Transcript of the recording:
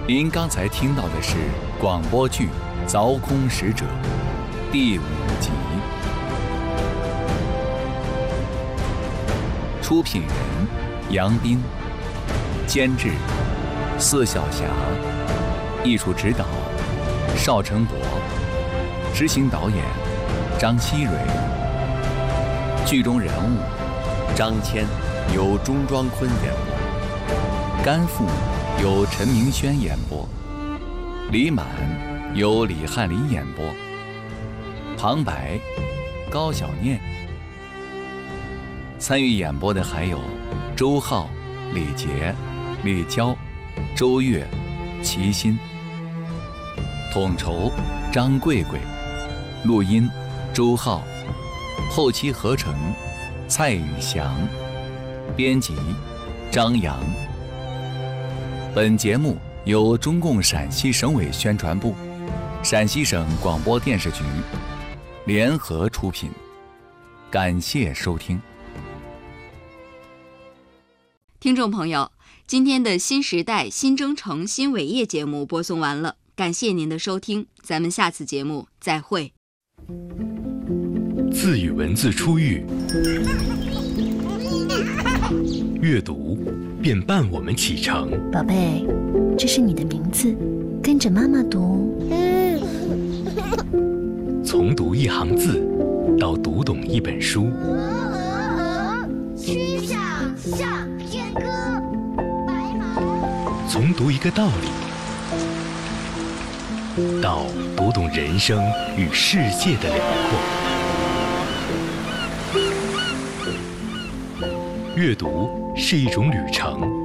您刚才听到的是广播剧《凿空使者》第5集，出品人杨斌，监制四小侠，艺术指导邵成博，执行导演张希蕊。剧中人物张谦由钟庄坤演播，甘父由陈明轩演播，李满由李翰林演播，旁白高小念。参与演播的还有周浩、李杰、李娇、周越、齐心。统筹张贵贵，录音周浩，后期合成蔡宇翔，编辑张扬。本节目由中共陕西省委宣传部、陕西省广播电视局联合出品，感谢收听。 听众朋友，今天的新时代新征程新伟业节目播送完了，感谢您的收听，咱们下次节目再会。 字与文字初遇，阅读便伴我们启程。 宝贝，这是你的名字，跟着妈妈读。 从读一行字到读懂一本书， 曲项向天歌，白马。 从读一个道理到读懂人生与世界的辽阔。阅读是一种旅程，